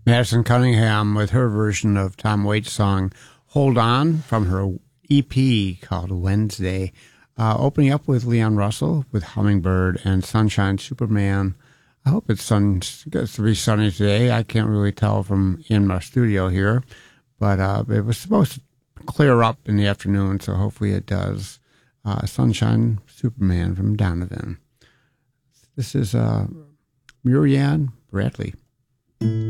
Madison Cunningham with her version of Tom Waits' song Hold On from her EP called Wednesday. Opening up with Leon Russell with Hummingbird and Sunshine Superman. I hope it gets to be sunny today. I can't really tell from in my studio here, but it was supposed to clear up in the afternoon, so hopefully it does. Sunshine Superman from Donovan. This is Murianne Bradley.